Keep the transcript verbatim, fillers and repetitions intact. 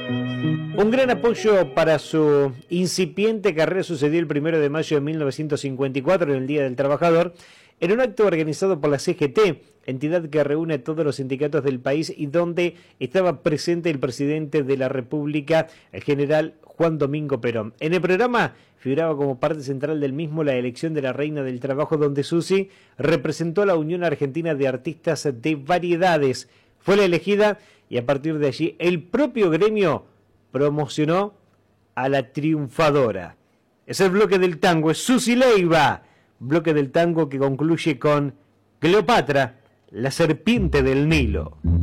Un gran apoyo para su incipiente carrera sucedió el primero de mayo de mil novecientos cincuenta y cuatro, en el Día del Trabajador, en un acto organizado por la C G T, entidad que reúne a todos los sindicatos del país y donde estaba presente el presidente de la República, el general Juan Domingo Perón. En el programa figuraba como parte central del mismo la elección de la Reina del Trabajo, donde Susi representó a la Unión Argentina de Artistas de Variedades. Fue la elegida y a partir de allí el propio gremio promocionó a la triunfadora. Es el bloque del tango, es Susi Leiva, bloque del tango que concluye con Cleopatra, la serpiente del Nilo.